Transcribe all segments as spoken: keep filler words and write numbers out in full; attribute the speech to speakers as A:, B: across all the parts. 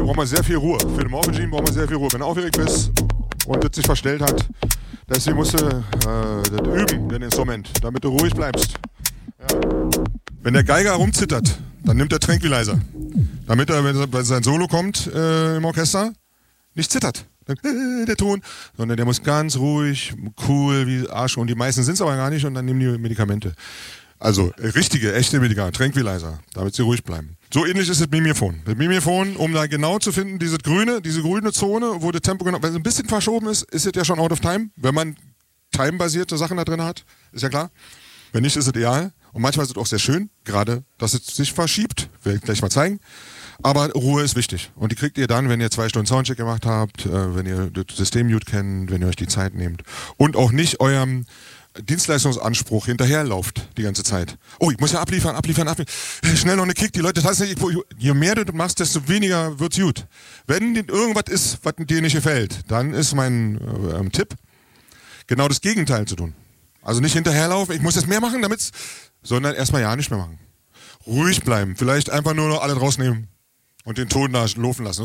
A: braucht man sehr viel Ruhe. Für den Morphagene braucht man sehr viel Ruhe. Wenn du aufgeregt bist und das sich verstellt hat, deswegen musst du äh, das üben, den Instrument, damit du ruhig bleibst. Ja. Wenn der Geiger rumzittert, dann nimmt er Tranquilizer. Damit er, wenn sein Solo kommt äh, im Orchester, nicht zittert. Der Ton, sondern der muss ganz ruhig, cool wie Arsch. Und die meisten sind es aber gar nicht und dann nehmen die Medikamente. Also richtige, echte Medikamente, Tranquilizer, damit sie ruhig bleiben. So ähnlich ist es mit Mimiphon. Mit Mimiphon, um da genau zu finden, diese grüne, diese grüne Zone, wo das Tempo genau, wenn es ein bisschen verschoben ist, ist es ja schon out of time. Wenn man time-basierte Sachen da drin hat, ist ja klar. Wenn nicht, ist es ideal. Und manchmal ist es auch sehr schön, gerade, dass es sich verschiebt. Werde ich gleich mal zeigen. Aber Ruhe ist wichtig. Und die kriegt ihr dann, wenn ihr zwei Stunden Soundcheck gemacht habt, äh, wenn ihr das System-Mute kennt, wenn ihr euch die Zeit nehmt. Und auch nicht eurem Dienstleistungsanspruch hinterherlauft die ganze Zeit. Oh, ich muss ja abliefern, abliefern, abliefern. Schnell noch eine Kick, die Leute tanzen nicht. Je mehr du machst, desto weniger wird's gut. Wenn irgendwas ist, was dir nicht gefällt, dann ist mein äh, Tipp, genau das Gegenteil zu tun. Also nicht hinterherlaufen, ich muss jetzt mehr machen, damit's, sondern erstmal ja nicht mehr machen. Ruhig bleiben, vielleicht einfach nur noch alle rausnehmen und den Ton da laufen lassen.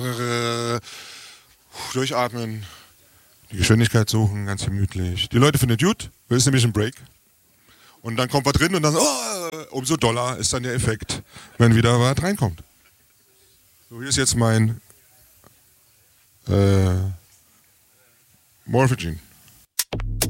A: Durchatmen. Die Geschwindigkeit suchen, ganz gemütlich. Die Leute finden es gut, das ist nämlich ein Break. Und dann kommt was drin und dann, oh, umso doller ist dann der Effekt, wenn wieder was reinkommt. So, hier ist jetzt mein äh, Morphagene.